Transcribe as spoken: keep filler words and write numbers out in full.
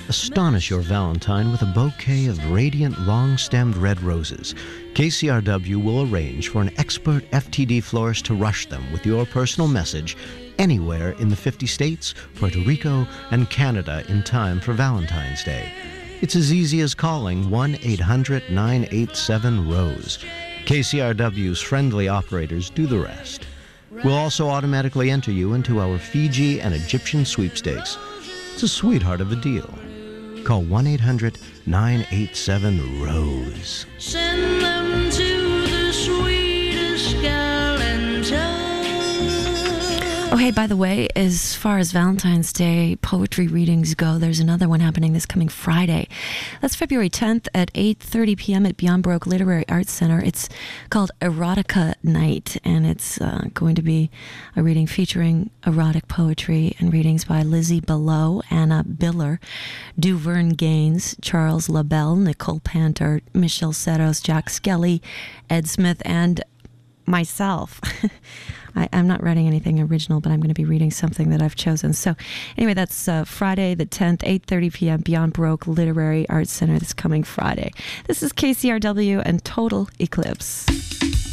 Astonish your Valentine with a bouquet of radiant, long-stemmed red roses. K C R W will arrange for an expert F T D florist to rush them with your personal message anywhere in the fifty states, Puerto Rico, and Canada in time for Valentine's Day. It's as easy as calling one eight hundred nine eight seven ROSE. K C R W's friendly operators do the rest. We'll also automatically enter you into our Fiji and Egyptian sweepstakes. It's a sweetheart of a deal. Call one eight hundred nine eight seven ROSE. Send them to the sweetest gal in town. Oh, hey, by the way, as far as Valentine's Day poetry readings go, there's another one happening this coming Friday. That's February tenth at eight thirty p.m. at Beyond Baroque Literary Arts Center. It's called Erotica Night, and it's uh, going to be a reading featuring erotic poetry and readings by Lizzie Below, Anna Biller, Duvern Gaines, Charles LaBelle, Nicole Panter, Michelle Serros, Jack Skelly, Ed Smith, and myself. I, I'm not writing anything original, but I'm going to be reading something that I've chosen. So anyway, that's uh, Friday the tenth, eight thirty p.m. Beyond Baroque Literary Arts Center this coming Friday. This is K C R W and Total Eclipse.